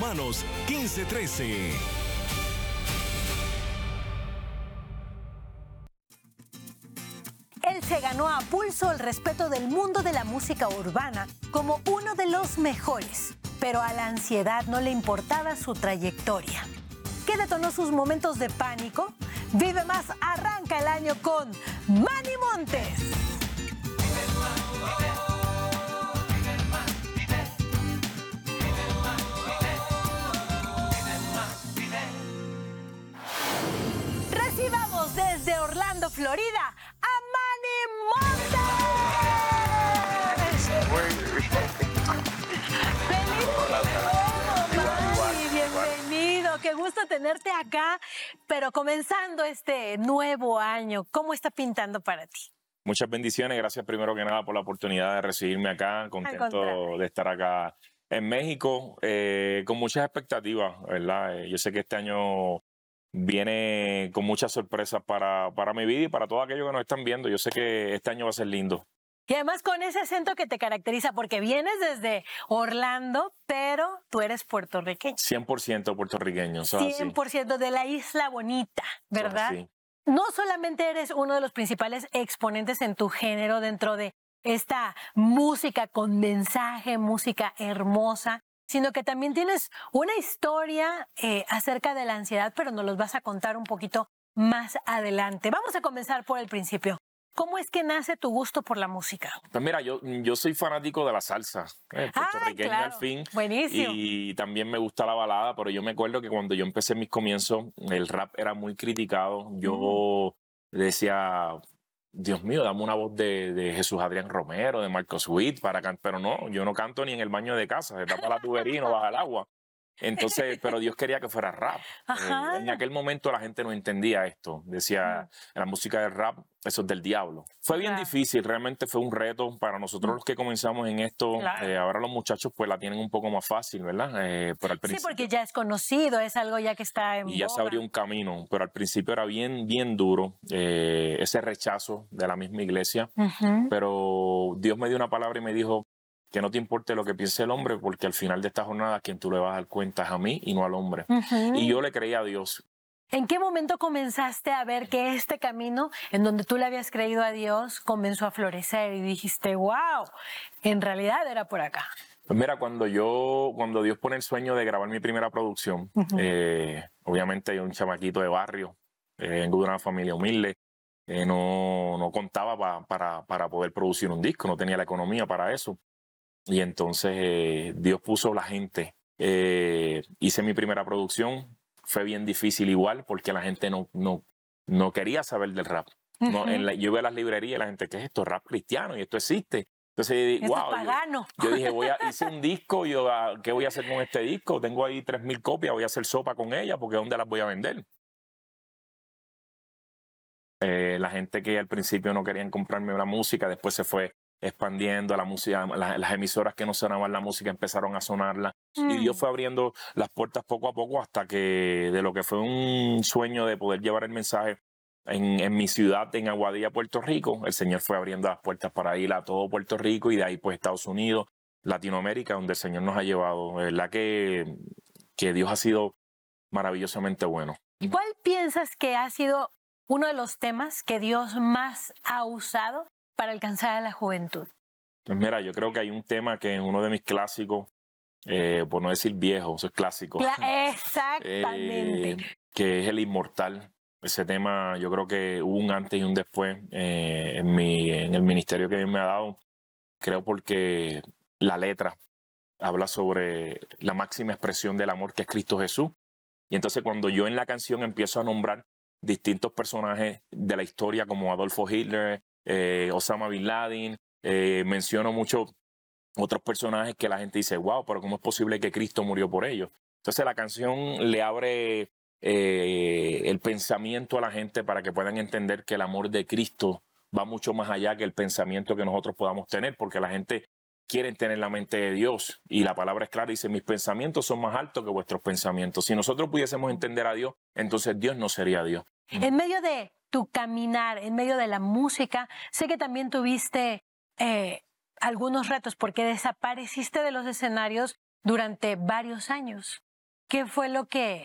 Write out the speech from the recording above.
Romanos 15:13. Él se ganó a pulso el respeto del mundo de la música urbana como uno de los mejores, pero a la ansiedad no le importaba su trayectoria. ¿Qué detonó sus momentos de pánico? Vive Más arranca el año con Manny Montes. Recibamos desde Orlando, Florida, a Manny Montes. Bienvenido, qué gusto tenerte acá, pero comenzando este nuevo año, ¿cómo está pintando para ti? Muchas bendiciones, gracias primero que nada por la oportunidad de recibirme acá, contento de estar acá en México, con muchas expectativas, ¿verdad? Yo sé que este año viene con muchas sorpresas para mi vida y para todos aquellos que nos están viendo. Yo sé que este año va a ser lindo. Y además con ese acento que te caracteriza, porque vienes desde Orlando, pero tú eres puertorriqueño. 100% puertorriqueño. 100% de la Isla Bonita, ¿verdad? Sí. No solamente eres uno de los principales exponentes en tu género dentro de esta música con mensaje, música hermosa, sino que también tienes una historia acerca de la ansiedad, pero nos los vas a contar un poquito más adelante. Vamos a comenzar por el principio. ¿Cómo es que nace tu gusto por la música? Pues mira, yo soy fanático de la salsa, puertorriqueño al fin. Buenísimo. Y también me gusta la balada, pero yo me acuerdo que cuando yo empecé mis comienzos, el rap era muy criticado. Yo decía, Dios mío, dame una voz de Jesús Adrián Romero, de Marcos Witt para cantar, pero no, yo no canto ni en el baño de casa, se tapa la tubería y no baja el agua. Entonces, pero Dios quería que fuera rap. En aquel momento la gente no entendía esto. Decía, la música del rap, eso es del diablo. Fue bien difícil, realmente fue un reto para nosotros los que comenzamos en esto. Ahora los muchachos pues la tienen un poco más fácil, ¿verdad? Pero al principio, sí, porque ya es conocido, es algo ya que está en y ya boga. se abrió un camino, pero al principio era bien duro ese rechazo de la misma iglesia. Pero Dios me dio una palabra y me dijo, que no te importe lo que piense el hombre, porque al final de esta jornada a quien tú le vas a dar cuenta es a mí y no al hombre. Y yo le creí a Dios. ¿En qué momento comenzaste a ver que este camino en donde tú le habías creído a Dios comenzó a florecer y dijiste, wow, en realidad era por acá? Pues mira, cuando Dios pone el sueño de grabar mi primera producción, obviamente yo un chamaquito de barrio, vengo de una familia humilde, no contaba para poder producir un disco, no tenía la economía para eso. Y entonces Dios puso la gente. Hice mi primera producción. Fue bien difícil igual porque la gente no quería saber del rap. Yo iba a las librerías y la gente, ¿qué es esto? Rap cristiano y esto existe. Entonces, esto es pagano. Yo dije, hice un disco, ¿qué voy a hacer con este disco? Tengo ahí 3,000 copias, voy a hacer sopa con ellas porque ¿dónde las voy a vender? La gente que al principio no querían comprarme la música, después se fue expandiendo la música, las emisoras que no sonaban la música empezaron a sonarla y Dios fue abriendo las puertas poco a poco hasta que de lo que fue un sueño de poder llevar el mensaje en mi ciudad, en Aguadilla, Puerto Rico, el Señor fue abriendo las puertas para ir a todo Puerto Rico y de ahí pues Estados Unidos, Latinoamérica, donde el Señor nos ha llevado. De verdad que Dios ha sido maravillosamente bueno. ¿Cuál piensas que ha sido uno de los temas que Dios más ha usado para alcanzar a la juventud? Pues mira, yo creo que hay un tema que es uno de mis clásicos, por no decir viejo, eso es clásico. Exactamente. Que es el inmortal. Ese tema yo creo que hubo un antes y un después en el ministerio que Dios me ha dado. Creo porque la letra habla sobre la máxima expresión del amor que es Cristo Jesús. Y entonces cuando yo en la canción empiezo a nombrar distintos personajes de la historia como Adolfo Hitler, Osama Bin Laden, menciono muchos otros personajes que la gente dice, wow, pero ¿cómo es posible que Cristo murió por ellos? Entonces la canción le abre el pensamiento a la gente para que puedan entender que el amor de Cristo va mucho más allá que el pensamiento que nosotros podamos tener, porque la gente quiere tener la mente de Dios y la palabra es clara, dice, mis pensamientos son más altos que vuestros pensamientos. Si nosotros pudiésemos entender a Dios, entonces Dios no sería Dios. En medio de tu caminar, en medio de la música, sé que también tuviste algunos retos porque desapareciste de los escenarios durante varios años. ¿qué fue lo que